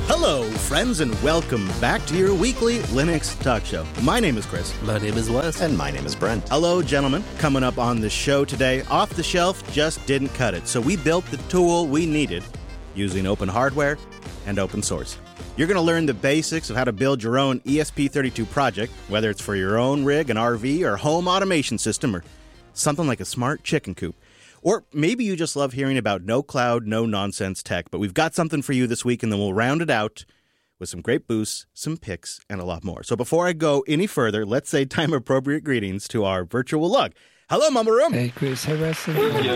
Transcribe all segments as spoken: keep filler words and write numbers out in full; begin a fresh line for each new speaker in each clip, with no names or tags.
Hello, friends, and welcome back to your weekly Linux talk show. My name is Chris.
My name is Wes.
And my name is Brent.
Hello, gentlemen. Coming up on the show today, Off the Shelf just didn't cut it, so we built the tool we needed using open hardware and open source. You're going to learn the basics of how to build your own E S P thirty-two project, whether it's for your own rig, an R V, or home automation system, or something like a smart chicken coop. Or maybe you just love hearing about no cloud, no nonsense tech, but we've got something for you this week, and then we'll round it out with some great boosts, some picks, and a lot more. So before I go any further, let's say time-appropriate greetings to our virtual lug. Hello, Mama Room.
Hey, Chris. Hey, Wesley.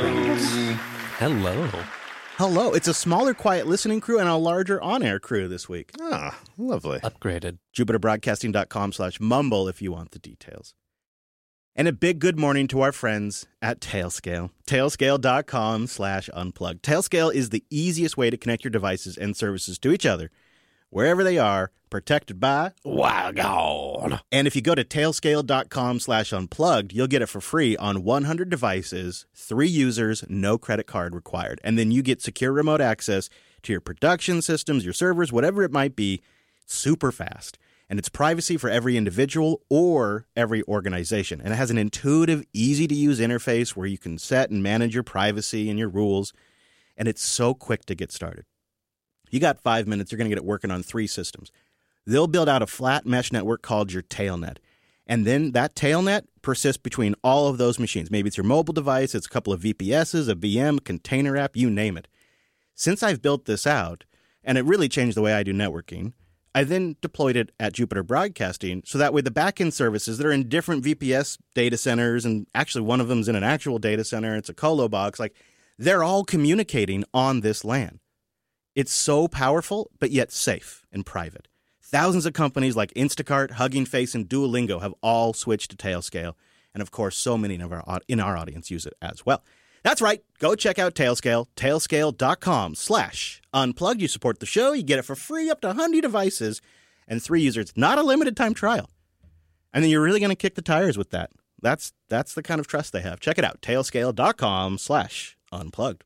Hello.
Hello. It's a smaller, quiet listening crew and a larger on-air crew this week.
Ah, lovely.
Upgraded.
JupiterBroadcasting.com slash mumble if you want the details. And a big good morning to our friends at Tailscale. Tailscale.com slash unplugged. Tailscale is the easiest way to connect your devices and services to each other, wherever they are, protected by WildGuard. And if you go to Tailscale.com slash unplugged, you'll get it for free on one hundred devices, three users, no credit card required. And then you get secure remote access to your production systems, your servers, whatever it might be, super fast. And it's privacy for every individual or every organization. And it has an intuitive, easy-to-use interface where you can set and manage your privacy and your rules. And it's so quick to get started. You got five minutes, you're going to get it working on three systems. They'll build out a flat mesh network called your Tailnet. And then that Tailnet persists between all of those machines. Maybe it's your mobile device, it's a couple of V P Ss, a V M, container app, you name it. Since I've built this out, and it really changed the way I do networking, I then deployed it at Jupiter Broadcasting, so that way the backend services that are in different V P S data centers, and actually one of them is in an actual data center, it's a colo box, like they're all communicating on this LAN. It's so powerful, but yet safe and private. Thousands of companies like Instacart, Hugging Face, and Duolingo have all switched to Tailscale, and of course, so many of our in our audience use it as well. That's right. Go check out Tailscale, tailscale.com slash unplugged. You support the show. You get it for free up to one hundred devices and three users. Not a limited time trial. And then you're really going to kick the tires with that. That's that's the kind of trust they have. Check it out. Tailscale.com slash unplugged.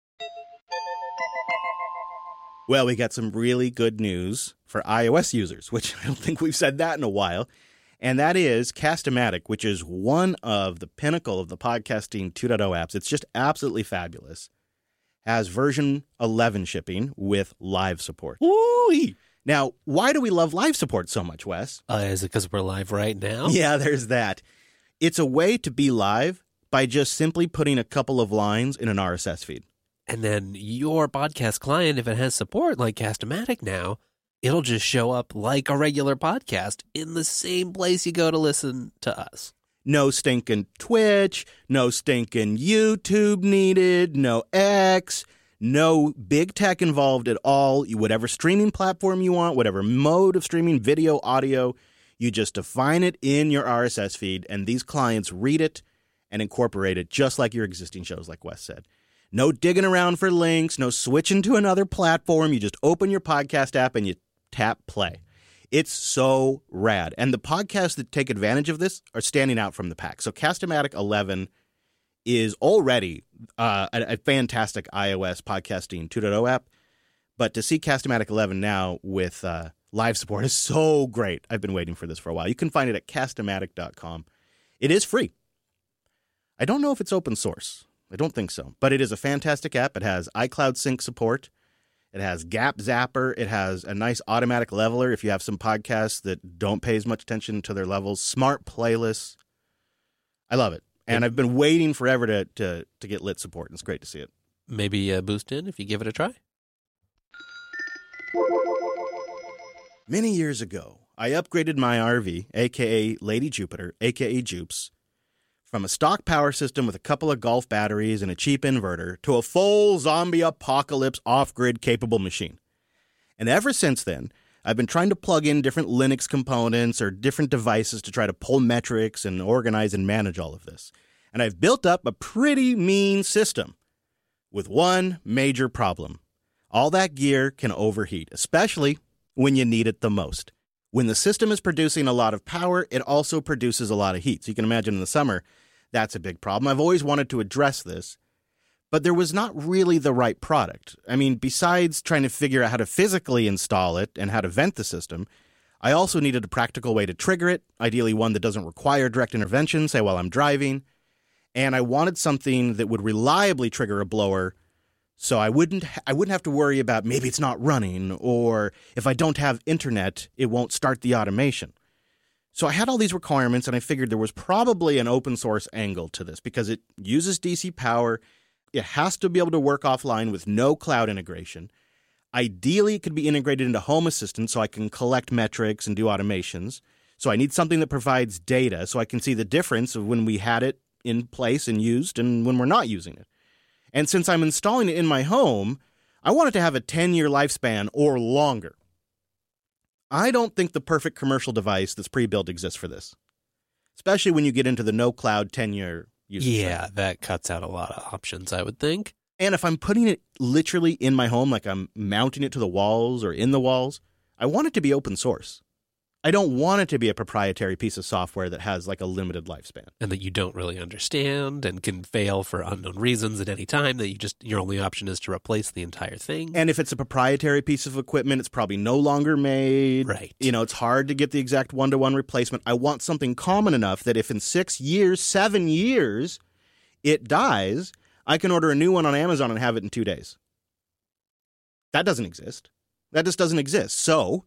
Well, we got some really good news for iOS users, which I don't think we've said that in a while. And that is Cast-O-Matic, which is one of the pinnacle of the podcasting two point oh apps. It's just absolutely fabulous. Has version eleven shipping with live support. Woo-wee. Now, why do we love live support so much, Wes?
Uh, is it because we're live right now?
Yeah, there's that. It's a way to be live by just simply putting a couple of lines in an R S S feed.
And then your podcast client, if it has support like Cast-O-Matic now, it'll just show up like a regular podcast in the same place you go to listen to us.
No stinking Twitch, no stinking YouTube needed, no X, no big tech involved at all. Whatever streaming platform you want, whatever mode of streaming, video, audio, you just define it in your R S S feed, and these clients read it and incorporate it just like your existing shows, like Wes said. No digging around for links, no switching to another platform. You just open your podcast app and you tap play. It's so rad. And the podcasts that take advantage of this are standing out from the pack. So Cast-O-Matic eleven is already uh, a, a fantastic iOS podcasting two point oh app. But to see Cast-O-Matic eleven now with uh, live support is so great. I've been waiting for this for a while. You can find it at cast o matic dot com. It is free. I don't know if it's open source. I don't think so. But it is a fantastic app. It has iCloud Sync support. It has Gap Zapper. It has a nice automatic leveler if you have some podcasts that don't pay as much attention to their levels. Smart playlists. I love it. And I've been waiting forever to, to, to get lit support, and it's great to see it.
Maybe uh, boost in if you give it a try.
Many years ago, I upgraded my R V, a k a. Lady Jupiter, a k a. Jupes, from a stock power system with a couple of Golf batteries and a cheap inverter to a full zombie apocalypse off-grid capable machine. And ever since then, I've been trying to plug in different Linux components or different devices to try to pull metrics and organize and manage all of this. And I've built up a pretty mean system with one major problem. All that gear can overheat, especially when you need it the most. When the system is producing a lot of power, it also produces a lot of heat. So you can imagine in the summer, that's a big problem. I've always wanted to address this, but there was not really the right product. I mean, besides trying to figure out how to physically install it and how to vent the system, I also needed a practical way to trigger it, ideally one that doesn't require direct intervention, say while I'm driving. And I wanted something that would reliably trigger a blower so I wouldn't I wouldn't have to worry about maybe it's not running, or if I don't have internet, it won't start the automation. So I had all these requirements, and I figured there was probably an open source angle to this because it uses D C power. It has to be able to work offline with no cloud integration. Ideally, it could be integrated into Home Assistant so I can collect metrics and do automations. So I need something that provides data so I can see the difference of when we had it in place and used and when we're not using it. And since I'm installing it in my home, I want it to have a ten-year lifespan or longer. I don't think the perfect commercial device that's pre-built exists for this, especially when you get into the no-cloud ten-year use.
Yeah, that cuts out a lot of options, I would think.
And if I'm putting it literally in my home, like I'm mounting it to the walls or in the walls, I want it to be open source. I don't want it to be a proprietary piece of software that has like a limited lifespan.
And that you don't really understand and can fail for unknown reasons at any time, that you just your only option is to replace the entire thing.
And if it's a proprietary piece of equipment, it's probably no longer made.
Right.
You know, it's hard to get the exact one-to-one replacement. I want something common enough that if in six years, seven years, it dies, I can order a new one on Amazon and have it in two days. That doesn't exist. That just doesn't exist. So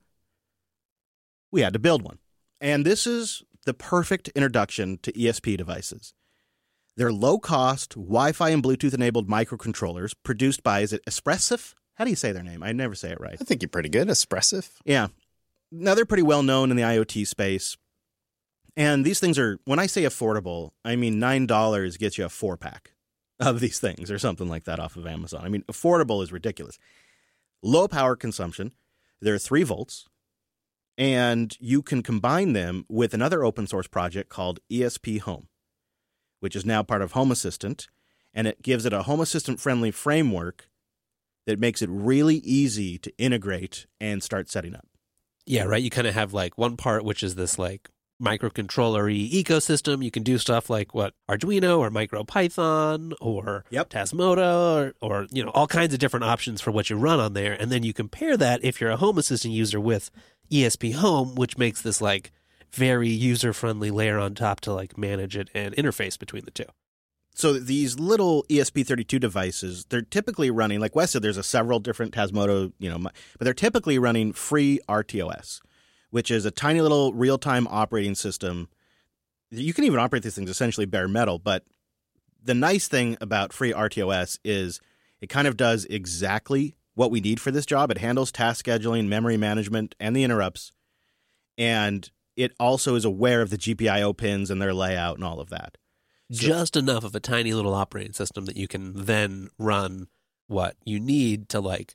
we had to build one. And this is the perfect introduction to E S P devices. They're low-cost, Wi-Fi and Bluetooth-enabled microcontrollers produced by, is it Espressif? How do you say their name? I never say it right.
I think you're pretty good. Espressif.
Yeah. Now, they're pretty well known in the IoT space. And these things are, when I say affordable, I mean nine dollars gets you a four-pack of these things or something like that off of Amazon. I mean, affordable is ridiculous. Low power consumption. They're three volts. And you can combine them with another open source project called E S P Home, which is now part of Home Assistant. And it gives it a Home Assistant-friendly framework that makes it really easy to integrate and start setting up.
Yeah, right. You kind of have like one part, which is this like microcontroller-y ecosystem. You can do stuff like what Arduino or MicroPython or
Yep.
Tasmota or, or, you know, all kinds of different options for what you run on there. And then you compare that if you're a Home Assistant user with E S P Home, which makes this like very user-friendly layer on top to like manage it and interface between the two.
So these little E S P thirty-two devices, they're typically running, like Wes said, there's a several different Tasmota, you know, but they're typically running free R T O S, which is a tiny little real-time operating system. You can even operate these things essentially bare metal, but the nice thing about free R T O S is it kind of does exactly what we need for this job. It handles task scheduling, memory management, and the interrupts. And it also is aware of the G P I O pins and their layout and all of that. So,
just enough of a tiny little operating system that you can then run what you need to like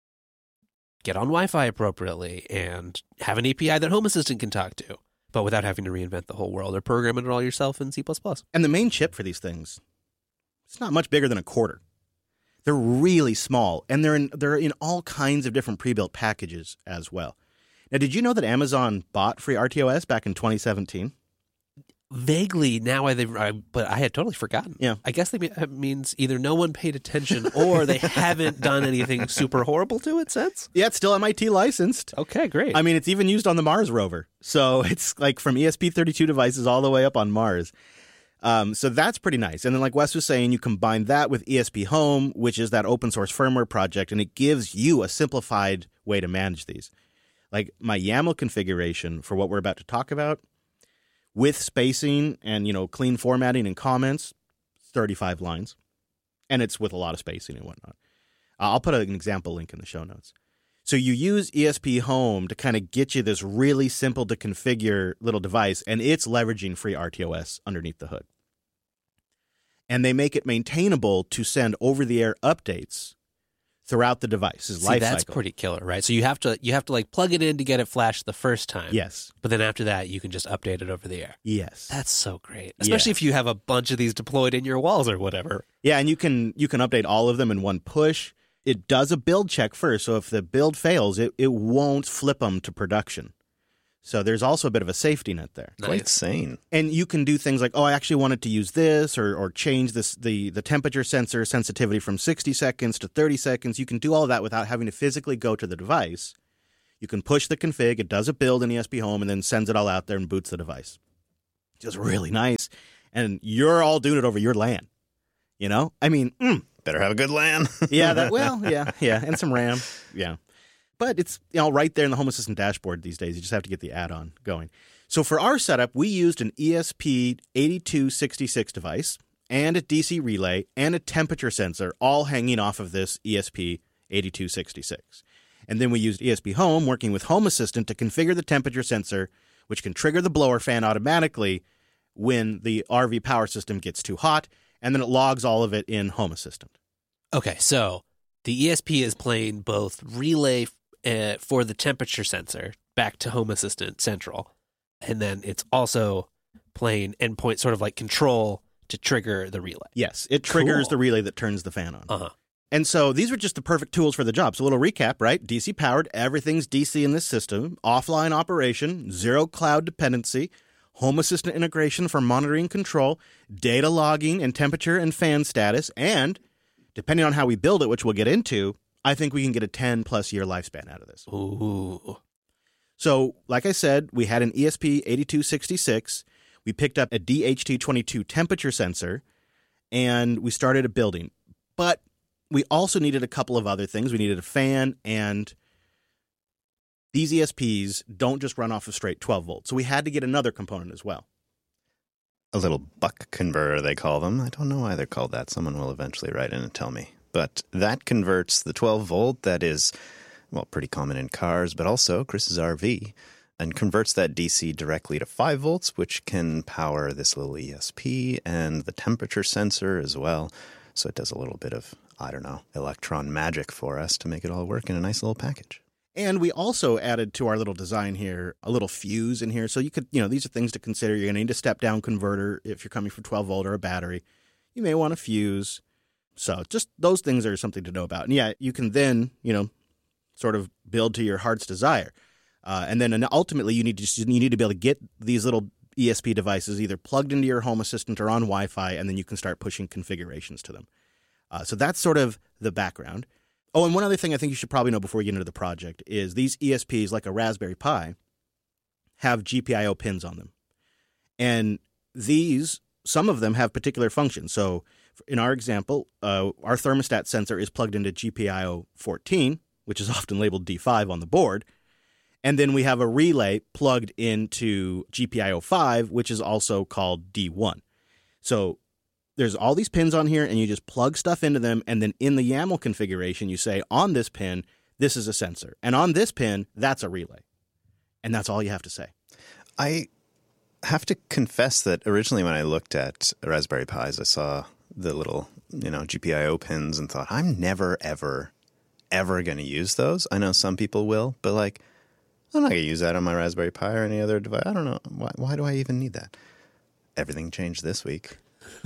get on Wi-Fi appropriately and have an A P I that Home Assistant can talk to, but without having to reinvent the whole world or program it all yourself in C plus plus.
And the main chip for these things, it's not much bigger than a quarter. They're really small, and they're in they're in all kinds of different pre-built packages as well. Now, did you know that Amazon bought free R T O S back in twenty seventeen?
Vaguely now, I, I but I had totally forgotten.
Yeah.
I guess that means either no one paid attention or they haven't done anything super horrible to it since.
Yeah, it's still M I T licensed.
Okay, great.
I mean, it's even used on the Mars rover. So it's like from E S P thirty-two devices all the way up on Mars. Um, so that's pretty nice. And then like Wes was saying, you combine that with E S P Home, which is that open source firmware project, and it gives you a simplified way to manage these. Like my YAML configuration for what we're about to talk about, with spacing and, you know, clean formatting and comments, thirty-five lines. And it's with a lot of spacing and whatnot. Uh, I'll put an example link in the show notes. So you use E S P Home to kind of get you this really simple to configure little device, and it's leveraging free R T O S underneath the hood. And they make it maintainable to send over-the-air updates throughout the device's
See,
life
that's
cycle.
pretty killer, right? So you have to you have to like plug it in to get it flashed the first time.
Yes.
But then after that, you can just update it over the air.
Yes.
That's so great, especially
Yeah.
if you have a bunch of these deployed in your walls or whatever.
Yeah, and you can you can update all of them in one push. It does a build check first, so if the build fails, it, it won't flip them to production. So there's also a bit of a safety net there.
Nice.
Quite sane.
And you can do things like, oh, I actually wanted to use this or or change this the, the temperature sensor sensitivity from sixty seconds to thirty seconds. You can do all of that without having to physically go to the device. You can push the config, it does a build in E S P Home, and then sends it all out there and boots the device. Just really nice. And you're all doing it over your LAN. You know? I mean, mm.
Better have a good LAN.
yeah, that well, yeah, yeah. And some RAM. Yeah. But it's, you know, right there in the Home Assistant dashboard these days. You just have to get the add-on going. So for our setup, we used an E S P eighty-two sixty-six device and a D C relay and a temperature sensor all hanging off of this E S P eighty-two sixty-six. And then we used E S P Home working with Home Assistant to configure the temperature sensor, which can trigger the blower fan automatically when the R V power system gets too hot, and then it logs all of it in Home Assistant.
Okay, so the E S P is playing both relay uh, for the temperature sensor back to Home Assistant Central, and then it's also playing endpoint sort of like control to trigger the relay.
Yes, it triggers
Cool.
the relay that turns the fan on.
Uh-huh.
And so these were just the perfect tools for the job. So a little recap, right? D C powered, everything's D C in this system, offline operation, zero cloud dependency, Home Assistant integration for monitoring control, data logging and temperature and fan status, and depending on how we build it, which we'll get into, I think we can get a ten plus year lifespan out of this.
Ooh.
So, like I said, we had an E S P eighty-two sixty-six. We picked up a D H T twenty-two temperature sensor, and we started a building. But we also needed a couple of other things. We needed a fan, and these E S Ps don't just run off of straight twelve volts. So we had to get another component as well.
A little buck converter, they call them. I don't know why they're called that. Someone will eventually write in and tell me. But that converts the twelve volt that is, well, pretty common in cars, but also Chris's R V, and converts that D C directly to five volts, which can power this little E S P and the temperature sensor as well. So it does a little bit of, I don't know, electron magic for us to make it all work in a nice little package.
And we also added to our little design here a little fuse in here. So you could, you know, these are things to consider. You're going to need a step-down converter if you're coming from twelve volt or a battery. You may want a fuse. So just those things are something to know about. And yeah, you can then, you know, sort of build to your heart's desire. Uh, and then ultimately you need to you need to be able to get these little E S P devices either plugged into your Home Assistant or on Wi-Fi, and then you can start pushing configurations to them. Uh, so that's sort of the background. Oh, and one other thing I think you should probably know before you get into the project is these E S Ps, like a Raspberry Pi, have G P I O pins on them. And these, some of them have particular functions. So in our example, uh, our thermostat sensor is plugged into G P I O fourteen, which is often labeled D five on the board. And then we have a relay plugged into G P I O five, which is also called D one. So there's all these pins on here, and you just plug stuff into them, and then in the YAML configuration, you say, on this pin, this is a sensor. And on this pin, that's a relay. And that's all you have to say.
I have to confess that originally when I looked at Raspberry Pis, I saw the little, you know, G P I O pins and thought, I'm never, ever, ever going to use those. I know some people will, but like, I'm not going to use that on my Raspberry Pi or any other device. I don't know. Why, why do I even need that? Everything changed this week.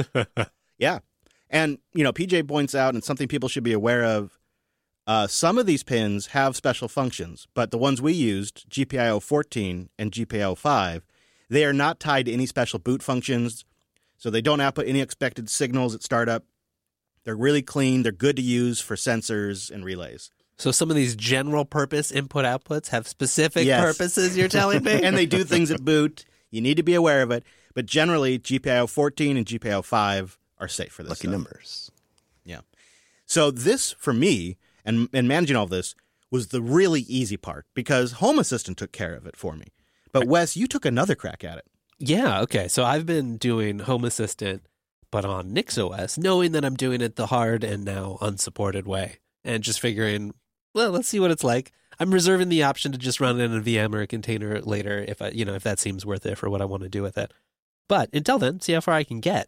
Yeah. And, you know, P J points out, and something people should be aware of, uh, some of these pins have special functions, but the ones we used, G P I O fourteen and G P I O five, they are not tied to any special boot functions, so they don't output any expected signals at startup. They're really clean. They're good to use for sensors and relays.
So some of these general purpose input outputs have specific
Yes.
purposes, you're telling me?
And they do things at boot. You need to be aware of it. But generally, G P I O fourteen and G P I O five are safe for this
Lucky
stuff.
numbers.
Yeah. So this, for me, and, and managing all this, was the really easy part because Home Assistant took care of it for me. But Wes, you took another crack at it.
Yeah, okay. So I've been doing Home Assistant, but on NixOS, knowing that I'm doing it the hard and now unsupported way, and just figuring, well, let's see what it's like. I'm reserving the option to just run it in a V M or a container later if I, you know, if that seems worth it for what I want to do with it. But until then, see how far I can get.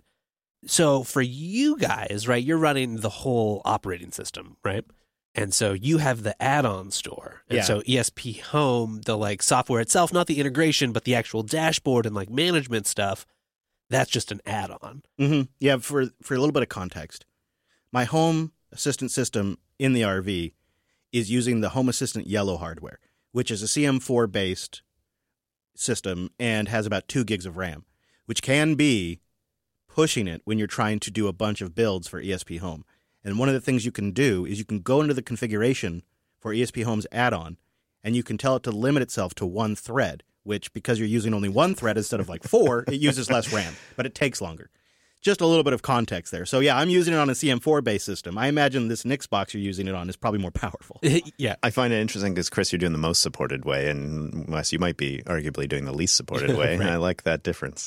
So for you guys, right, you're running the whole operating system, right? And so you have the add-on store. And
Yeah.
so E S P Home, the like software itself, not the integration, but the actual dashboard and like management stuff, that's just an add-on.
Mm-hmm. Yeah, for, for a little bit of context, my Home Assistant system in the R V is using the Home Assistant Yellow hardware, which is a C M four-based system and has about two gigs of RAM, which can be pushing it when you're trying to do a bunch of builds for E S P Home. And one of the things you can do is you can go into the configuration for E S P Home's add-on, and you can tell it to limit itself to one thread, which, because you're using only one thread instead of like four, it uses less RAM, but it takes longer. Just a little bit of context there. So yeah, I'm using it on a C M four-based system. I imagine this Nix box you're using it on is probably more powerful.
Yeah.
I find it interesting because, Chris, you're doing the most supported way, and Wes, you might be arguably doing the least supported way.
Right.
I like that difference.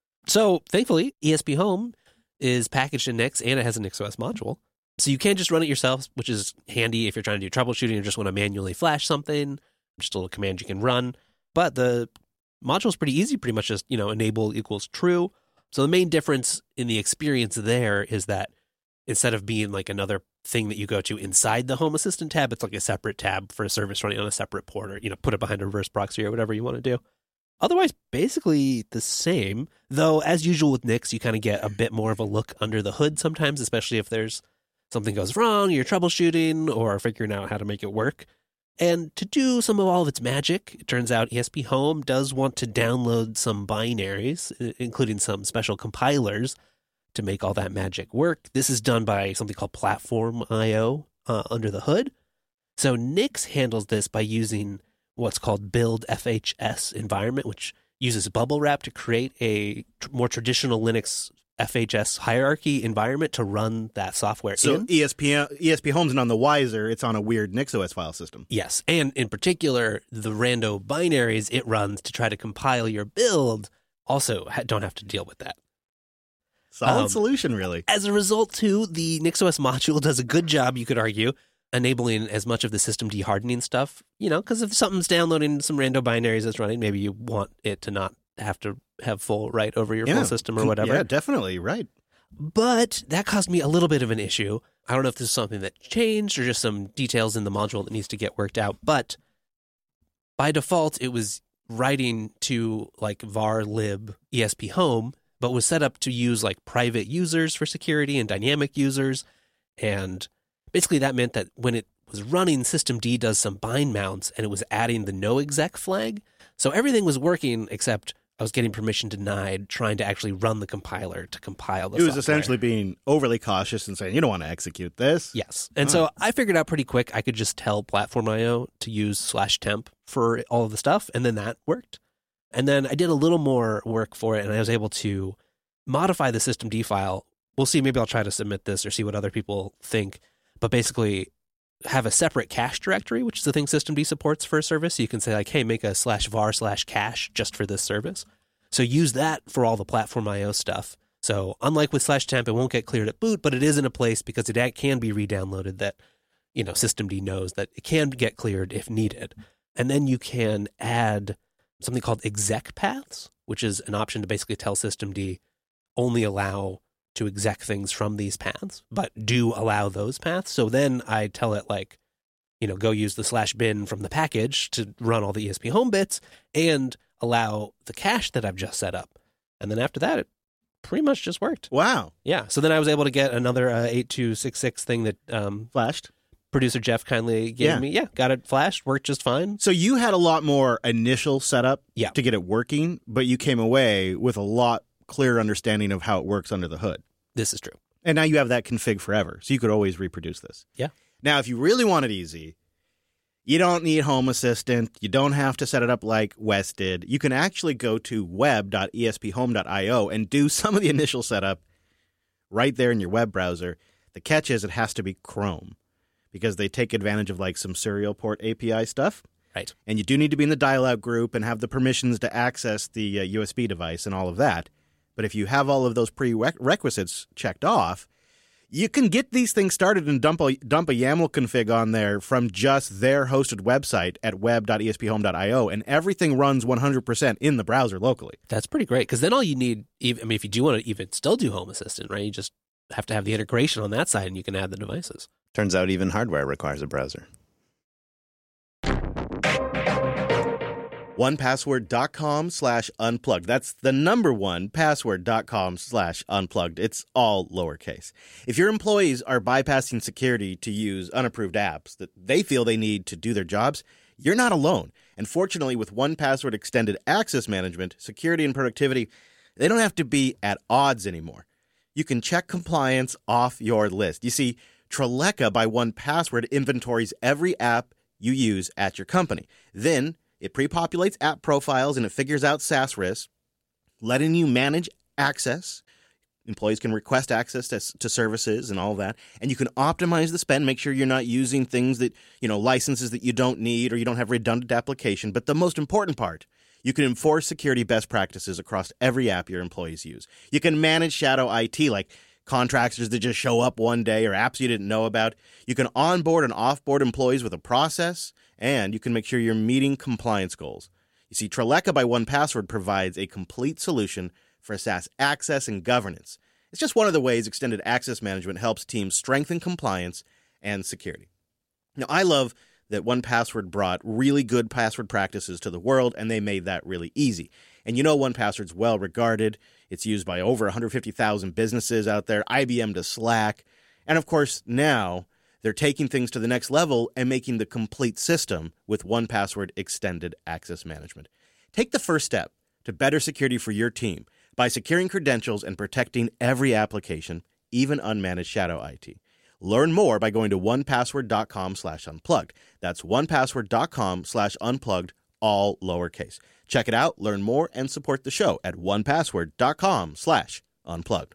So thankfully, E S P Home is packaged in Nix, and it has a NixOS module. So you can just run it yourself, which is handy if you're trying to do troubleshooting or just want to manually flash something. Just a little command you can run. But the module is pretty easy, pretty much just, you know, enable equals true. So the main difference in the experience there is that instead of being like another thing that you go to inside the Home Assistant tab, it's like a separate tab for a service running on a separate port, or, you know, put it behind a reverse proxy or whatever you want to do. Otherwise, basically the same, though, as usual with Nix, you kind of get a bit more of a look under the hood sometimes, especially if there's something goes wrong, you're troubleshooting or figuring out how to make it work. And to do some of all of its magic, it turns out E S P Home does want to download some binaries, including some special compilers, to make all that magic work. This is done by something called Platform I O uh, under the hood. So Nix handles this by using what's called Build F H S environment, which uses bubble wrap to create a tr- more traditional Linux F H S hierarchy environment to run that software
So
in.
E S P E S P Home's not on the Wiser, it's on a weird NixOS file system.
Yes, and in particular, the rando binaries it runs to try to compile your build also ha- don't have to deal with that.
Solid
Um,
solution, really.
As a result, too, the NixOS module does a good job, you could argue, enabling as much of the system dehardening stuff, you know, because if something's downloading some rando binaries that's running, maybe you want it to not have to have full write over your
Yeah.
full system or whatever.
Yeah, definitely, right.
But that caused me a little bit of an issue. I don't know if this is something that changed or just some details in the module that needs to get worked out. But by default, it was writing to like var lib E S P Home, but was set up to use like private users for security and dynamic users. And basically that meant that when it was running, systemd does some bind mounts and it was adding the no exec flag. So everything was working except I was getting permission denied trying to actually run the compiler to compile the
It was
software.
essentially being overly cautious and saying, you don't want to execute this.
Yes. And
Oh.
so I figured out pretty quick I could just tell Platform I O to use slash temp for all of the stuff, and then that worked. And then I did a little more work for it, and I was able to modify the systemd file. We'll see, maybe I'll try to submit this or see what other people think, but basically have a separate cache directory, which is the thing systemd supports for a service. So you can say like, hey, make a slash var slash cache just for this service. So use that for all the Platform I O stuff. So unlike with slash temp, it won't get cleared at boot, but it is in a place because it can be re-downloaded that, you know, systemd knows that it can get cleared if needed. And then you can add something called exec paths, which is an option to basically tell systemd only allow to exec things from these paths, but do allow those paths. So then I tell it like, you know, go use the slash bin from the package to run all the E S P Home bits and allow the cache that I've just set up. And then after that, it pretty much just worked.
Wow.
Yeah. So then I was able to get another uh, eight two six six thing that um,
Flashed.
producer Jeff kindly gave
Yeah.
me. Yeah. Got it flashed. Worked just fine.
So you had a lot more initial setup
Yeah.
to get it working, but you came away with a lot clearer understanding of how it works under the hood.
This is true.
And now you have that config forever, so you could always reproduce this.
Yeah.
Now, if you really want it easy, you don't need Home Assistant. You don't have to set it up like Wes did. You can actually go to web dot E S P home dot I O and do some of the initial setup right there in your web browser. The catch is it has to be Chrome because they take advantage of like some serial port A P I stuff.
Right.
And you do need to be in the dial-out group and have the permissions to access the uh, U S B device and all of that. But if you have all of those prerequisites checked off, you can get these things started and dump a, dump a YAML config on there from just their hosted website at web dot E S P home dot I O, and everything runs one hundred percent in the browser locally.
That's pretty great because then all you need, even, I mean, if you do want to even still do Home Assistant, right, you just have to have the integration on that side and you can add the devices.
Turns out even hardware requires a browser.
one password dot com slash unplugged. That's the number one, password dot com slash unplugged. It's all lowercase. If your employees are bypassing security to use unapproved apps that they feel they need to do their jobs, you're not alone. And fortunately, with one Password Extended Access Management, security and productivity, they don't have to be at odds anymore. You can check compliance off your list. You see, Treleka by one Password inventories every app you use at your company. Then it pre-populates app profiles and it figures out SaaS risks, letting you manage access. Employees can request access to, to services and all that. And you can optimize the spend, make sure you're not using things that, you know, licenses that you don't need or you don't have redundant application. But the most important part, you can enforce security best practices across every app your employees use. You can manage shadow I T, like contractors that just show up one day or apps you didn't know about. You can onboard and offboard employees with a process, and you can make sure you're meeting compliance goals. You see, Treleka by one Password provides a complete solution for SaaS access and governance. It's just one of the ways Extended Access Management helps teams strengthen compliance and security. Now, I love that one Password brought really good password practices to the world, and they made that really easy. And you know one Password's well regarded. It's used by over one hundred fifty thousand businesses out there, I B M to Slack. And of course, now they're taking things to the next level and making the complete system with one Password Extended Access Management. Take the first step to better security for your team by securing credentials and protecting every application, even unmanaged shadow I T. Learn more by going to one password dot com slash unplugged. That's one password dot com slash unplugged, all lowercase. Check it out, learn more, and support the show at one password dot com slash unplugged.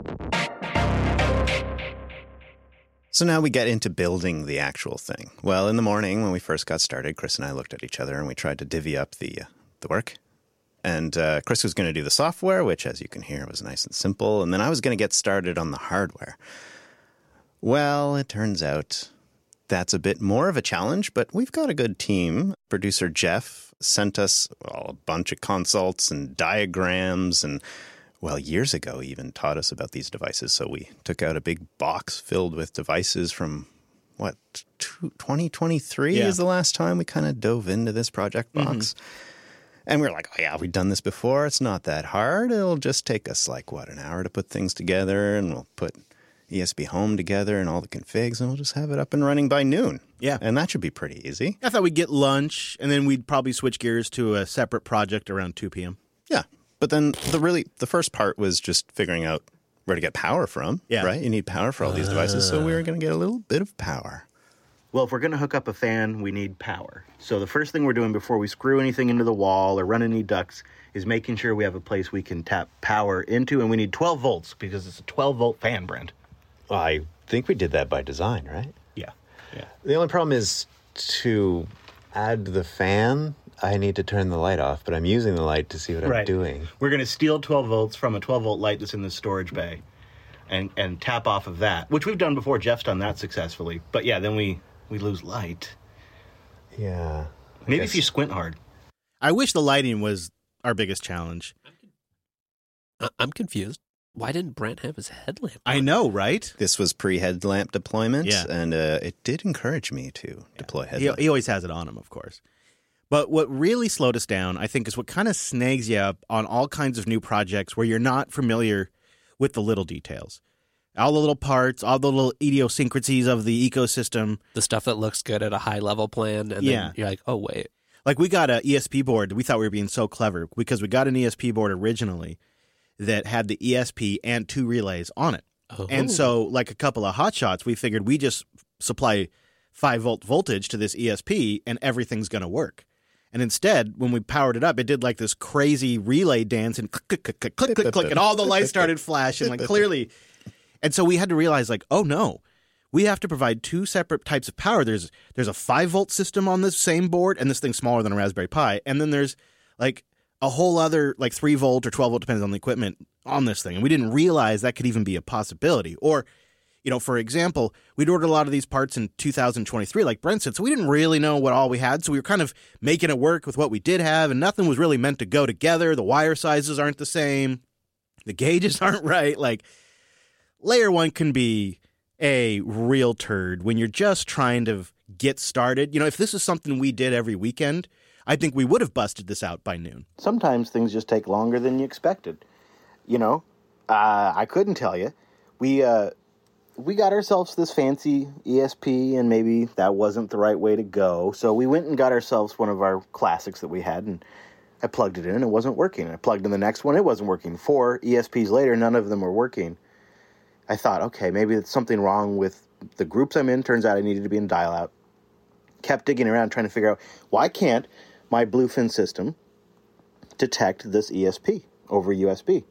So now we get into building the actual thing. Well, in the morning when we first got started, Chris and I looked at each other and we tried to divvy up the uh, the work. And uh, Chris was going to do the software, which, as you can hear, was nice and simple. And then I was going to get started on the hardware. Well, it turns out that's a bit more of a challenge, but we've got a good team. Producer Jeff sent us well, a bunch of consults and diagrams and, well, years ago even taught us about these devices. So we took out a big box filled with devices from, what, twenty twenty-three yeah. is the last time we kind of dove into this project box. Mm-hmm. And we were like, oh, yeah, we've done this before. It's not that hard. It'll just take us like, what, an hour to put things together, and we'll put E S P Home together and all the configs, and we'll just have it up and running by noon.
Yeah.
And that should be pretty easy.
I thought we'd get lunch, and then we'd probably switch gears to a separate project around two p.m.
Yeah. But then the really the first part was just figuring out where to get power from,
yeah.
right? You need power for all these devices, so we were going to get a little bit of power.
Well, if we're going to hook up a fan, we need power. So the first thing we're doing before we screw anything into the wall or run any ducts is making sure we have a place we can tap power into, and we need twelve volts because it's a twelve-volt fan, Brent.
Well, I think we did that by design, right?
Yeah. yeah.
The only problem is to add the fan, I need to turn the light off, but I'm using the light to see what
right.
I'm doing.
We're going to steal twelve volts from a twelve-volt light that's in the storage bay and, and tap off of that, which we've done before. Jeff's done that successfully. But yeah, then we... we lose light.
Yeah. I
Maybe
guess.
if you squint hard. I wish the lighting was our biggest challenge.
I'm confused. Why didn't Brent have his headlamp on?
I know, right?
This was pre-headlamp deployment,
yeah.
and uh, it did encourage me to yeah. deploy headlamp.
He, he always has it on him, of course. But what really slowed us down, I think, is what kind of snags you up on all kinds of new projects where you're not familiar with the little details. All the little parts, all the little idiosyncrasies of the ecosystem.
The stuff that looks good at a high-level plan, and
yeah.
then you're like, oh, wait.
Like, we got an E S P board. We thought we were being so clever because we got an E S P board originally that had the E S P and two relays on it.
Oh.
And so, like a couple of hotshots, we figured we just supply five-volt voltage to this E S P, and everything's going to work. And instead, when we powered it up, it did like this crazy relay dance, and click, click, click, click, click, click, and all the lights started flashing, like, clearly... And so we had to realize, like, oh, no, we have to provide two separate types of power. There's there's a five-volt system on this same board, and this thing's smaller than a Raspberry Pi. And then there's, like, a whole other, like, three-volt or twelve-volt, depends on the equipment, on this thing. And we didn't realize that could even be a possibility. Or, you know, for example, we'd ordered a lot of these parts in two thousand twenty-three, like Brent said, so we didn't really know what all we had. So we were kind of making it work with what we did have, and nothing was really meant to go together. The wire sizes aren't the same. The gauges aren't right. Like... Layer one can be a real turd when you're just trying to get started. You know, if this is something we did every weekend, I think we would have busted this out by noon.
Sometimes things just take longer than you expected. You know, uh, I couldn't tell you. We uh, we got ourselves this fancy E S P, and maybe that wasn't the right way to go. So we went and got ourselves one of our classics that we had, and I plugged it in, and it wasn't working. I plugged in the next one, it wasn't working. Four E S Ps later, none of them were working. I thought, okay, maybe it's something wrong with the groups I'm in. Turns out I needed to be in dial-out. Kept digging around trying to figure out, why can't my Bluefin system detect this E S P over U S B?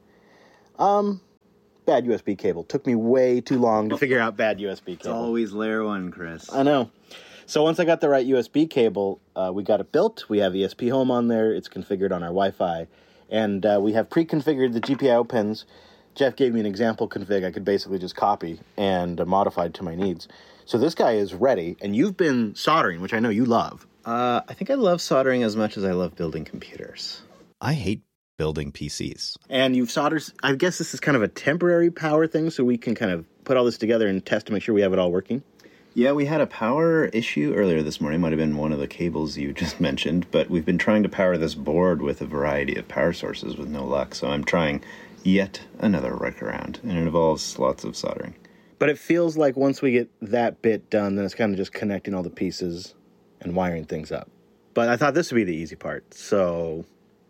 Um, bad U S B cable. Took me way too long to figure out bad U S B cable.
It's always layer one, Chris.
I know. So once I got the right U S B cable, uh, we got it built. We have E S P Home on there. It's configured on our Wi-Fi. And uh, we have pre-configured the G P I O pins. Jeff gave me an example config I could basically just copy and uh, modify to my needs. So this guy is ready, and you've been soldering, which I know you love.
Uh, I think I love soldering as much as I love building computers. I hate building P Cs.
And you've soldered, I guess this is kind of a temporary power thing, so we can kind of put all this together and test to make sure we have it all working.
Yeah, we had a power issue earlier this morning. Might have been one of the cables you just mentioned, but we've been trying to power this board with a variety of power sources with no luck, so I'm trying yet another workaround, and it involves lots of soldering.
But it feels like once we get that bit done, then it's kind of just connecting all the pieces and wiring things up. But I thought this would be the easy part, so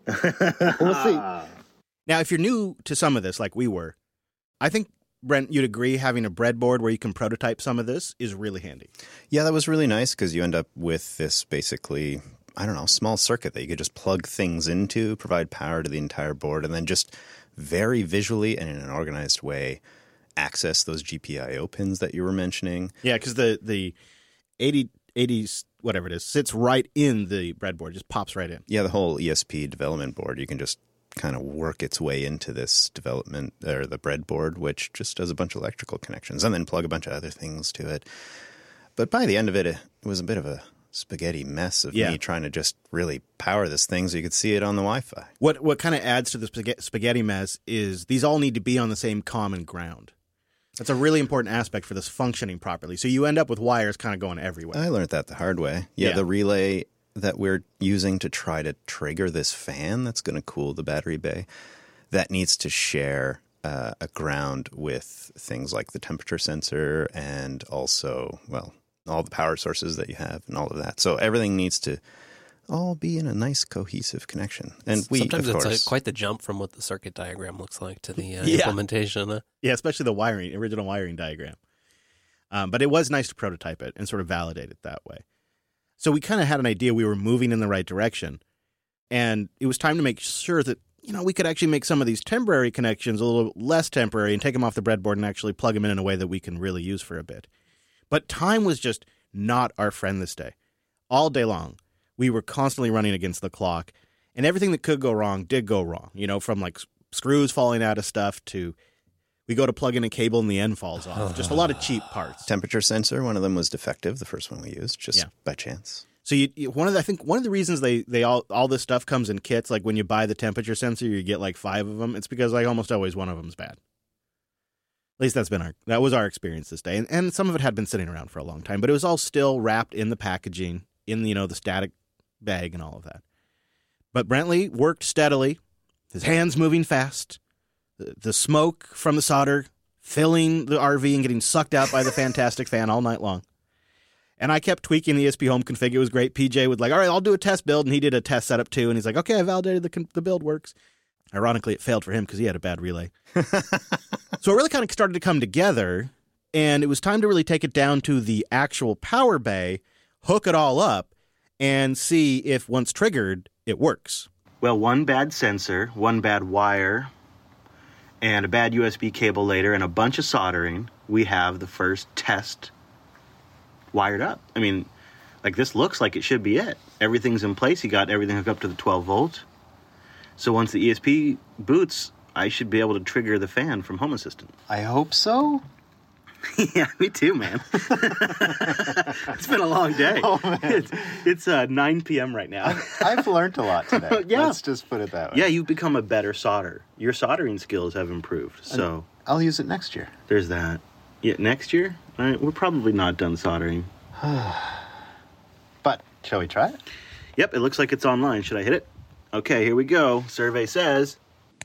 we'll see.
Now, if you're new to some of this, like we were, I think, Brent, you'd agree having a breadboard where you can prototype some of this is really handy.
Yeah, that was really nice because you end up with this basically, I don't know, small circuit that you could just plug things into, provide power to the entire board, and then just very visually and in an organized way access those G P I O pins that you were mentioning.
Yeah, because the, the eighty, eighties, whatever it is, sits right in the breadboard, just pops right in.
Yeah, the whole E S P development board, you can just kind of work its way into this development, or the breadboard, which just does a bunch of electrical connections and then plug a bunch of other things to it. But by the end of it, it was a bit of a spaghetti mess of
yeah.
me trying to just really power this thing so you could see it on the Wi-Fi.
What what kind of adds to the spaghetti, spaghetti mess is these all need to be on the same common ground. That's a really important aspect for this functioning properly. So you end up with wires kind of going everywhere.
I learned that the hard way. Yeah,
Yeah.
the relay that we're using to try to trigger this fan that's going to cool the battery bay, that needs to share uh, a ground with things like the temperature sensor and also, well, all the power sources that you have and all of that. So everything needs to all be in a nice cohesive connection. And we,
Sometimes
of
it's
course,
like quite the jump from what the circuit diagram looks like to the uh,
Yeah.
implementation. Uh,
Yeah, especially the wiring, original wiring diagram. Um, but it was nice to prototype it and sort of validate it that way. So we kind of had an idea we were moving in the right direction. And it was time to make sure that, you know, we could actually make some of these temporary connections a little less temporary and take them off the breadboard and actually plug them in in a way that we can really use for a bit. But time was just not our friend this day. All day long, we were constantly running against the clock, and everything that could go wrong did go wrong, you know, from like screws falling out of stuff to we go to plug in a cable and the end falls off. Just a lot of cheap parts.
temperature sensor, one of them was defective, the first one we used, just
Yeah.
by chance.
So you, you one of the, I think one of the reasons they, they all all this stuff comes in kits, like when you buy the temperature sensor, you get like five of them. It's because like almost always one of them's bad. At least that's been our that was our experience this day, and and some of it had been sitting around for a long time, but it was all still wrapped in the packaging, in the, you know the static bag and all of that. But Brentley worked steadily, his hands moving fast, the, the smoke from the solder filling the R V and getting sucked out by the fantastic fan all night long. And I kept tweaking the E S P Home config. It was great. P J would like, all right, I'll do a test build. And he did a test setup too. And he's like, okay, I validated the, con- the build works. Ironically, it failed for him because he had a bad relay. So it really kind of started to come together. And it was time to really take it down to the actual power bay, hook it all up, and see if once triggered, it works.
Well, one bad sensor, one bad wire, and a bad U S B cable later, and a bunch of soldering, we have the first test wired up. I mean, like, this looks like it should be it. Everything's in place. He got everything hooked up to the twelve volt. So once the E S P boots, I should be able to trigger the fan from Home Assistant.
I hope so.
Yeah, me too, man. It's been a long day.
Oh, man.
It's, it's uh, nine p.m. right now.
I've learned a lot today.
Yeah.
Let's just put it that way.
Yeah, you've become a better solder. Your soldering skills have improved. So
I'll use it next year.
there's that. Yeah, next year, all right, we're probably not done soldering.
Shall we try it?
Yep, it looks like it's online. Should I hit it? Okay, here we go. Survey says...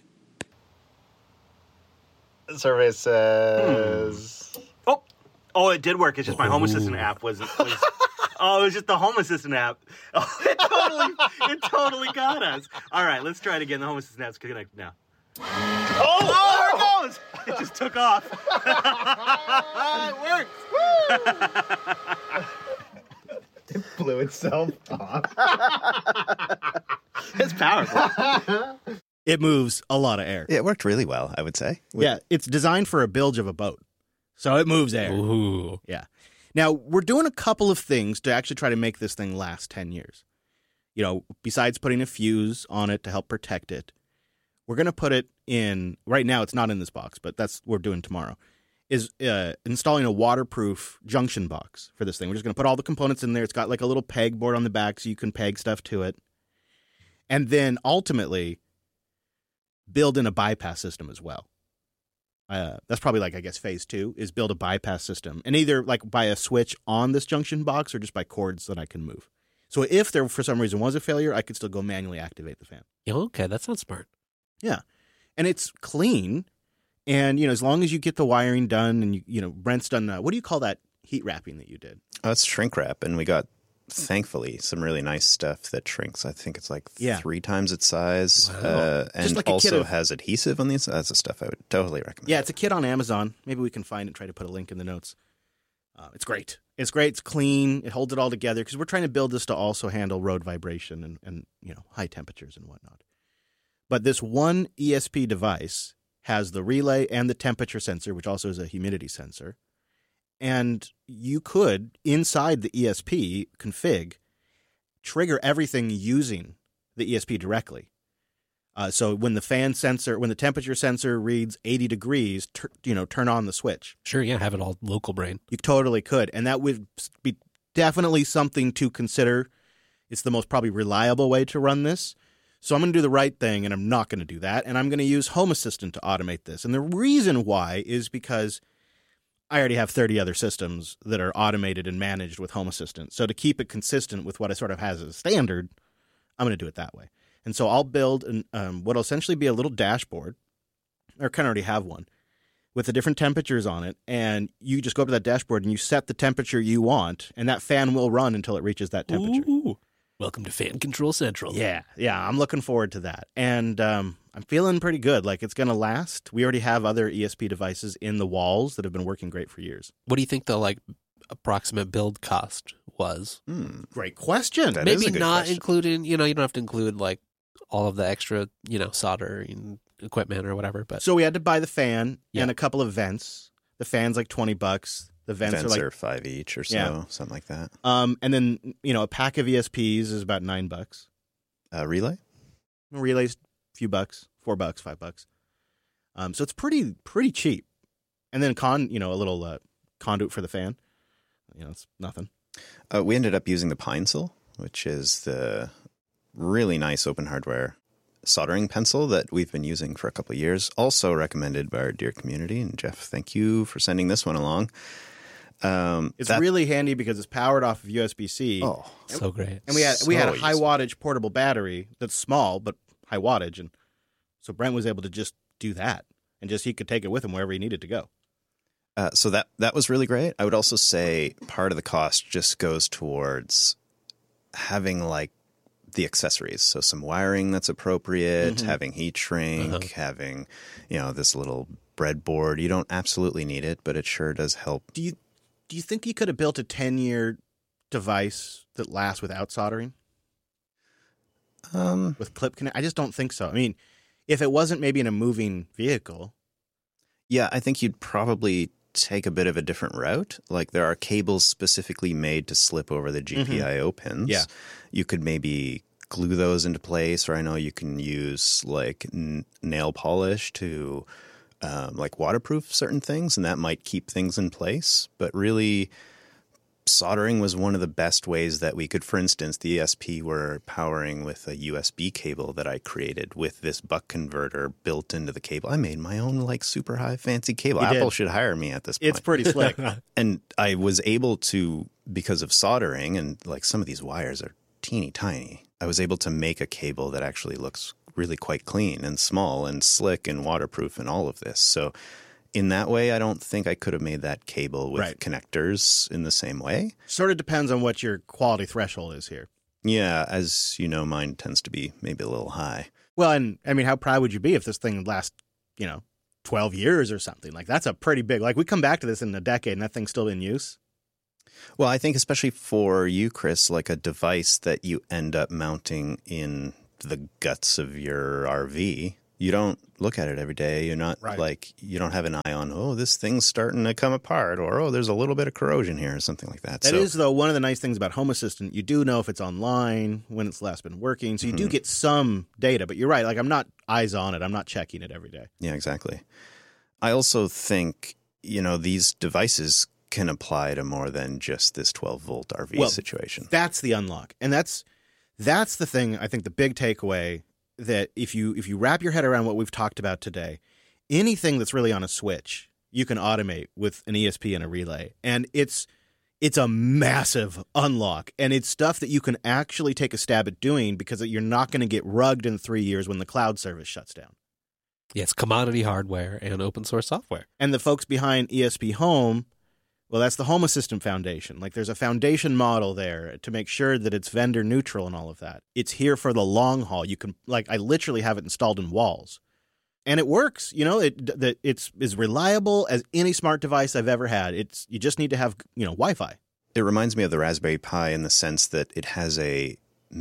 The survey says...
Hmm. Oh, oh, it did work. It's just my Home Assistant app wasn't... Was, oh, it was just the Home Assistant app. Oh, it totally, it totally got us. All right, let's try it again. The Home Assistant app's connected now. Oh, oh, there it goes. It just took off. It worked.
It blew itself off.
It's powerful.
It moves a lot of air.
Yeah, it worked really well, I would say.
Yeah, it's designed for a bilge of a boat. So it moves air.
Ooh.
Yeah. Now, we're doing a couple of things to actually try to make this thing last ten years. You know, besides putting a fuse on it to help protect it, we're going to put it in, right now it's not in this box, but that's what we're doing tomorrow, is uh, installing a waterproof junction box for this thing. We're just going to put all the components in there. It's got like a little peg board on the back so you can peg stuff to it. And then ultimately build in a bypass system as well. Uh, that's probably like, I guess, phase two is build a bypass system. And either like by a switch on this junction box or just by cords that I can move. So if there for some reason was a failure, I could still go manually activate the fan.
Yeah, okay, that sounds smart.
Yeah. And it's clean. And, you know, as long as you get the wiring done and, you, you know, Brent's done, uh, what do you call that heat wrapping that you did?
Oh, it's shrink wrap, and we got, thankfully, some really nice stuff that shrinks. I think it's like
Yeah.
three times its size,
Wow.
uh,
Just
and
like a kit
also
of-
has adhesive on the inside. That's the stuff I would totally recommend.
Yeah, it's a kit on Amazon. Maybe we can find it and try to put a link in the notes. Uh, it's great. It's great. It's clean. It holds it all together because we're trying to build this to also handle road vibration and, and you know high temperatures and whatnot. But this one E S P device has the relay and the temperature sensor, which also is a humidity sensor. And you could, inside the E S P config, trigger everything using the E S P directly. Uh, so when the fan sensor, when the temperature sensor reads eighty degrees, tur- you know, turn on the switch.
Sure, yeah, have it all local brain.
You totally could. And that would be definitely something to consider. It's the most probably reliable way to run this. So I'm going to do the right thing, and I'm not going to do that. And I'm going to use Home Assistant to automate this. And the reason why is because I already have thirty other systems that are automated and managed with Home Assistant. So to keep it consistent with what I sort of has as a standard, I'm going to do it that way. And so I'll build an, um, what will essentially be a little dashboard, or kind of already have one, with the different temperatures on it. And you just go up to that dashboard and you set the temperature you want, and that fan will run until it reaches that temperature.
Ooh. Welcome to Fan Control Central.
Yeah, yeah, I'm looking forward to that. And um, I'm feeling pretty good. Like, it's going to last. We already have other E S P devices in the walls that have been working great for years.
What do you think the like approximate build cost was?
Hmm.
Great question.
That is
Maybe
a good
not
question.
including, you know, you don't have to include like all of the extra, you know, soldering equipment or whatever. But
So we had to buy the fan
Yeah.
and a couple of vents. The fan's like twenty bucks. The vents,
Vents
are like,
are five each or so,
Yeah.
something like that.
um, and then, you know, a pack of E S Ps is about nine bucks.
Uh, relay?
Relays, a few bucks, four bucks, five bucks. Um, so it's pretty, pretty cheap. And then con, you know, a little uh, conduit for the fan. You know, it's nothing.
Uh, we ended up using the Pinesil, which is the really nice open hardware soldering pencil that we've been using for a couple of years. Also recommended by our dear community. And Jeff, thank you for sending this one along. Um,
It's
that-
really handy because it's powered off of U S B C.
oh,
so great.
And we had we had a
so
high
easy.
wattage portable battery that's small but high wattage, and so Brent was able to just do that, and just he could take it with him wherever he needed to go.
Uh, so that that was really great. I would also say part of the cost just goes towards having like the accessories. So some wiring that's appropriate,
Mhm.
having heat shrink,
Uh-huh.
having, you know, this little breadboard. You don't absolutely need it, but it sure does help.
Do you do you think you could have built a ten year device that lasts without soldering
Um,
with clip connect? I just don't think so. I mean, if it wasn't maybe in a moving vehicle,
yeah, I think you'd probably take a bit of a different route. Like there are cables specifically made to slip over the G P I O pins.
Yeah.
You could maybe glue those into place, or I know you can use like n- nail polish to um, like waterproof certain things, and that might keep things in place. But really, soldering was one of the best ways that we could. For instance, the E S P we're powering with a U S B cable that I created with this buck converter built into the cable. I made my own like super high fancy cable.
You did.
Apple should hire me at this point.
it's pretty slick.
And I was able to because of soldering, and like some of these wires are teeny tiny, I was able to make a cable that actually looks really quite clean and small and slick and waterproof and all of this. So in that way, I don't think I could have made that cable with
Right.
connectors in the same way.
Sort of depends on what your quality threshold is here.
Yeah, as you know, mine tends to be maybe a little high.
Well, and I mean, how proud would you be if this thing lasts, you know, twelve years or something? Like, that's a pretty big, like, we come back to this in a decade and that thing's still in use.
Well, I think especially for you, Chris, like a device that you end up mounting in the guts of your R V, you don't look at it every day. You're not
Right.
like, you don't have an eye on, oh, this thing's starting to come apart, or, oh, there's a little bit of corrosion here, or something like that.
That
so,
is, though, one of the nice things about Home Assistant. You do know if it's online, when it's last been working. So you do get some data, but you're right. Like, I'm not eyes on it. I'm not checking it every day.
Yeah, exactly. I also think, you know, these devices can apply to more than just this twelve volt R V
Well,
situation.
That's the unlock. And that's that's the thing, I think, the big takeaway, that if you if you wrap your head around what we've talked about today, anything that's really on a switch, you can automate with an E S P and a relay. And it's it's a massive unlock. And it's stuff that you can actually take a stab at doing because you're not going to get rugged in three years when the cloud service shuts down.
Yeah, it's commodity hardware and open source software.
And the folks behind E S P Home, well, that's the Home Assistant Foundation. Like, there's a foundation model there to make sure that it's vendor neutral and all of that. It's here for the long haul. You can, like, I literally have it installed in walls. And it works. You know, it that it's as reliable as any smart device I've ever had. It's you just need to have, you know, Wi-Fi.
It reminds me of the Raspberry Pi in the sense that it has a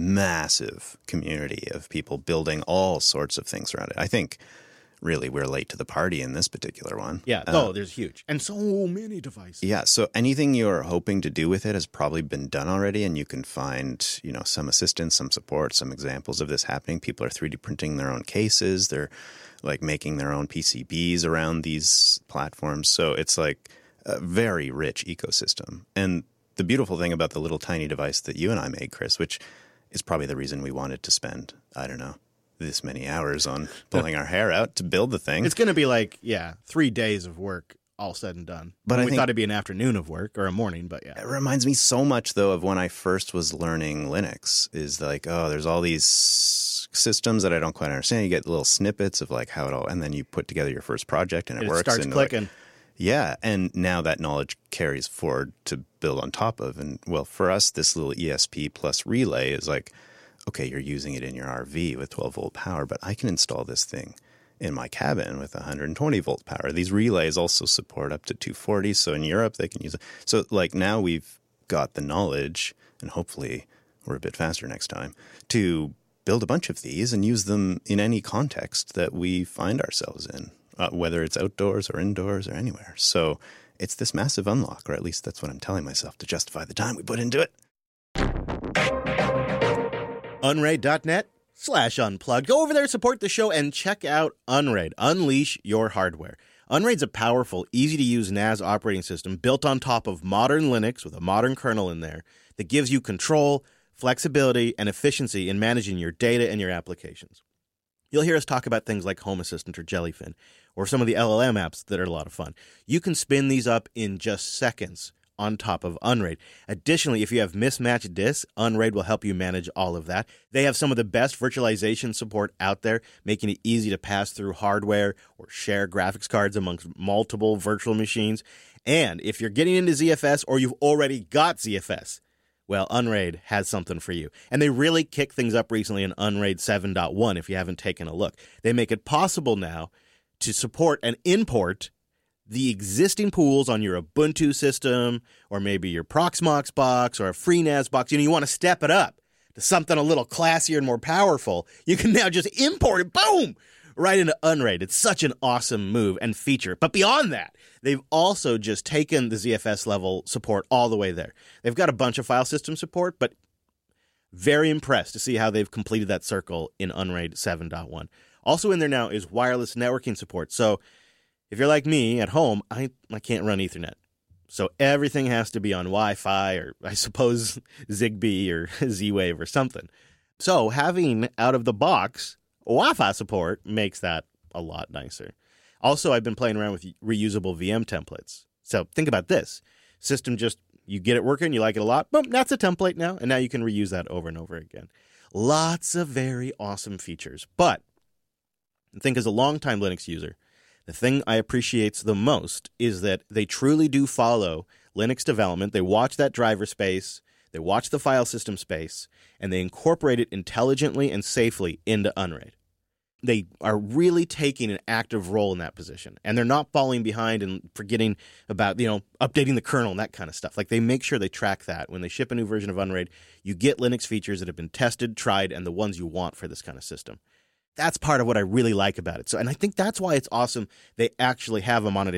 massive community of people building all sorts of things around it. I think really we're late to the party in this particular one.
Yeah.
Uh,
oh, there's huge. And so many devices.
Yeah, so anything you're hoping to do with it has probably been done already, and you can find, you know, some assistance, some support, some examples of this happening. People are three D printing their own cases. They're like making their own P C Bs around these platforms. So it's like a very rich ecosystem. And the beautiful thing about the little tiny device that you and I made, Chris, which is probably the reason we wanted to spend, I don't know, this many hours on pulling our hair out to build the thing.
It's going to be like, yeah, three days of work all said and done.
But
And
I
we
think-
thought it'd be an afternoon of work or a morning, but yeah.
It reminds me so much, though, of when I first was learning Linux. Is like, oh, there's all these systems that I don't quite understand. You get little snippets of like how it all, and then you put together your first project and it,
It
works.
starts
and like-
clicking.
yeah, and now that knowledge carries forward to build on top of. And well, for us, this little E S P plus relay is like, okay, you're using it in your R V with twelve volt power, but I can install this thing in my cabin with one hundred twenty volt power. These relays also support up to two forty, so in Europe they can use it. So like now we've got the knowledge, and hopefully we're a bit faster next time, to build a bunch of these and use them in any context that we find ourselves in, uh, whether it's outdoors or indoors or anywhere. So it's this massive unlock, or at least that's what I'm telling myself to justify the time we put into it.
Unraid.net slash unplugged. Go over there, support the show, and check out Unraid. Unleash your hardware. Unraid's a powerful, easy-to-use N A S operating system built on top of modern Linux with a modern kernel in there that gives you control, flexibility, and efficiency in managing your data and your applications. You'll hear us talk about things like Home Assistant or Jellyfin, or some of the L L M apps that are a lot of fun. You can spin these up in just seconds on top of Unraid. Additionally, if you have mismatched disks, Unraid will help you manage all of that. They have some of the best virtualization support out there, making it easy to pass through hardware or share graphics cards amongst multiple virtual machines. And if you're getting into Z F S or you've already got Z F S, well, Unraid has something for you. And they really kicked things up recently in Unraid seven point one if you haven't taken a look. They make it possible now to support and import the existing pools on your Ubuntu system, or maybe your Proxmox box or a FreeNAS box. You know, you want to step it up to something a little classier and more powerful. You can now just import it, boom, right into Unraid. It's such an awesome move and feature. But beyond that, they've also just taken the Z F S level support all the way there. They've got a bunch of file system support, but very impressed to see how they've completed that circle in Unraid seven point one. Also in there now is wireless networking support. So if you're like me at home, I, I can't run Ethernet. So everything has to be on Wi-Fi, or I suppose Zigbee or Z-Wave or something. So having out-of-the-box Wi-Fi support makes that a lot nicer. Also, I've been playing around with reusable V M templates. So think about this. System just You get it working, you like it a lot, boom, that's a template now, and now you can reuse that over and over again. Lots of very awesome features. But I think as a longtime Linux user, the thing I appreciate the most is that they truly do follow Linux development. They watch that driver space, they watch the file system space, and they incorporate it intelligently and safely into Unraid. They are really taking an active role in that position, and they're not falling behind and forgetting about, you know, updating the kernel and that kind of stuff. Like, they make sure they track that. When they ship a new version of Unraid, you get Linux features that have been tested, tried, and the ones you want for this kind of system. That's part of what I really like about it. So, and I think that's why it's awesome they actually have them on it